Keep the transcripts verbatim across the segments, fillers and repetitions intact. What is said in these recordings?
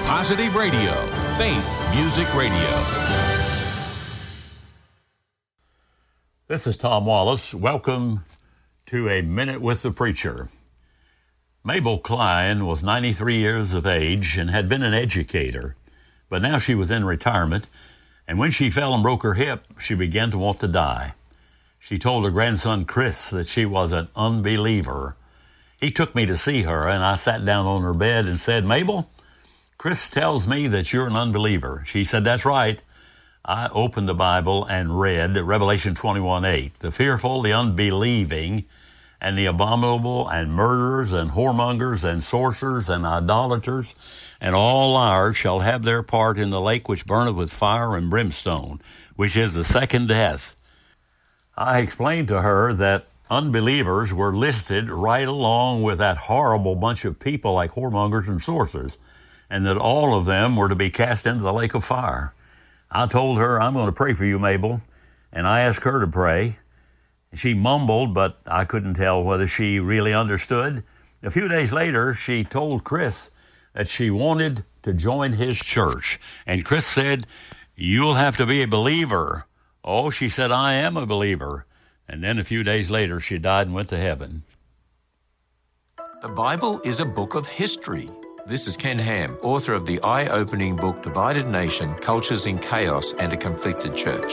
Positive Radio, Faith Music Radio. This is Tom Wallace. Welcome to A Minute with the Preacher. Mabel Klein was ninety-three years of age and had been an educator, but now she was in retirement, and when she fell and broke her hip, she began to want to die. She told her grandson Chris that she was an unbeliever. He took me to see her, and I sat down on her bed and said, "Mabel, Chris tells me that you're an unbeliever." She said, "That's right." I opened the Bible and read Revelation twenty-one eight. "The fearful, the unbelieving, and the abominable, and murderers, and whoremongers, and sorcerers, and idolaters, and all liars shall have their part in the lake which burneth with fire and brimstone, which is the second death." I explained to her that unbelievers were listed right along with that horrible bunch of people like whoremongers and sorcerers, and that all of them were to be cast into the lake of fire. I told her, "I'm going to pray for you, Mabel," and I asked her to pray. She mumbled, but I couldn't tell whether she really understood. A few days later, she told Chris that she wanted to join his church. And Chris said, "You'll have to be a believer." "Oh," she said, "I am a believer." And then a few days later, she died and went to heaven. The Bible is a book of history. This is Ken Ham, author of the eye-opening book, Divided Nation, Cultures in Chaos and a Conflicted Church.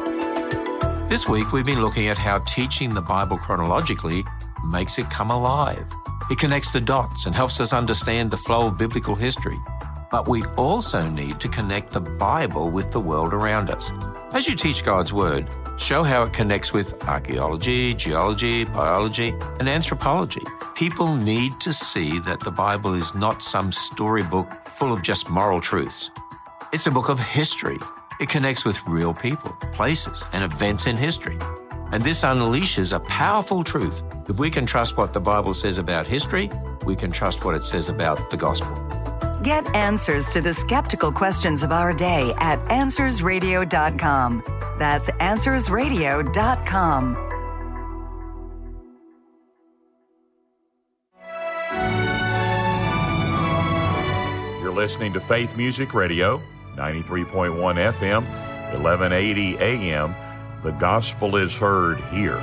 This week, we've been looking at how teaching the Bible chronologically makes it come alive. It connects the dots and helps us understand the flow of biblical history. But we also need to connect the Bible with the world around us. As you teach God's Word, show how it connects with archaeology, geology, biology, and anthropology. People need to see that the Bible is not some storybook full of just moral truths. It's a book of history. It connects with real people, places, and events in history. And this unleashes a powerful truth. If we can trust what the Bible says about history, we can trust what it says about the gospel. Get answers to the skeptical questions of our day at answers radio dot com. That's answers radio dot com. You're listening to Faith Music Radio, ninety-three point one F M, eleven eighty A M. The gospel is heard here.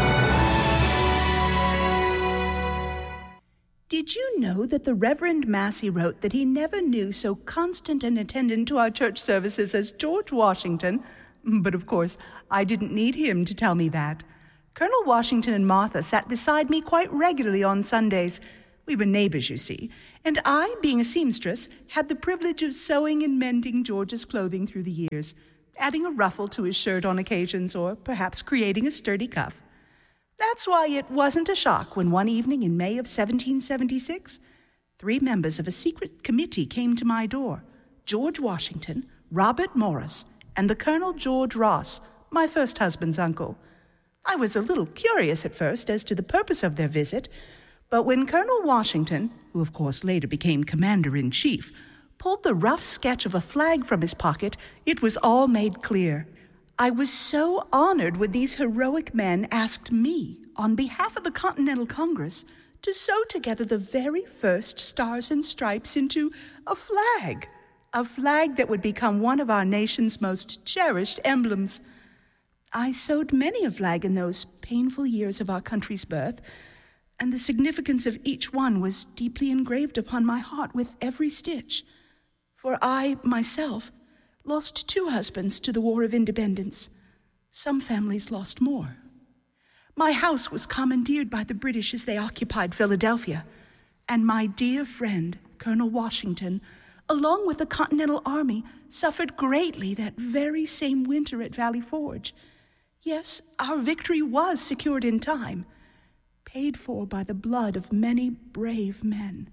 Did you know that the Reverend Massey wrote that he never knew so constant an attendant to our church services as George Washington? But of course, I didn't need him to tell me that. Colonel Washington and Martha sat beside me quite regularly on Sundays. We were neighbors, you see, and I, being a seamstress, had the privilege of sewing and mending George's clothing through the years, adding a ruffle to his shirt on occasions, or perhaps creating a sturdy cuff. That's why it wasn't a shock when one evening in May of seventeen seventy-six, three members of a secret committee came to my door: George Washington, Robert Morris, and the Colonel George Ross, my first husband's uncle. I was a little curious at first as to the purpose of their visit, but when Colonel Washington, who of course later became Commander-in-Chief, pulled the rough sketch of a flag from his pocket, it was all made clear. I was so honored when these heroic men asked me, on behalf of the Continental Congress, to sew together the very first stars and stripes into a flag, a flag that would become one of our nation's most cherished emblems. I sewed many a flag in those painful years of our country's birth, and the significance of each one was deeply engraved upon my heart with every stitch. For I, myself, lost two husbands to the War of Independence. Some families lost more. My house was commandeered by the British as they occupied Philadelphia, and my dear friend, Colonel Washington, along with the Continental Army, suffered greatly that very same winter at Valley Forge. Yes, our victory was secured in time, paid for by the blood of many brave men.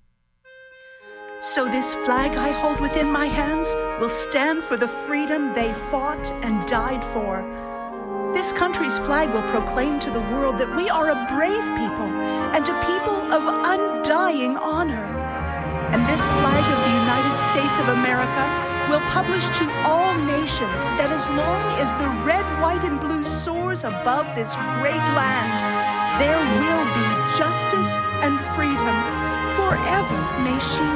So this flag I hold within my hands will stand for the freedom they fought and died for. This country's flag will proclaim to the world that we are a brave people and a people of undying honor. And this flag of the United States of America will publish to all nations that as long as the red, white, and blue soars above this great land, there will be justice and freedom. Forever may she